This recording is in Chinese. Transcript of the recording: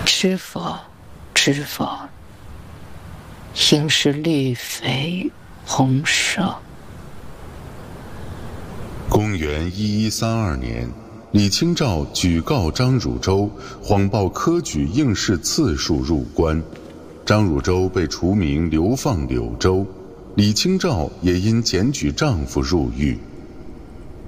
知否，知否，应是绿肥红瘦。 公元1132年，李清照举告张汝舟，谎报科举应试次数入关，张汝舟被除名流放柳州，李清照也因检举丈夫入狱。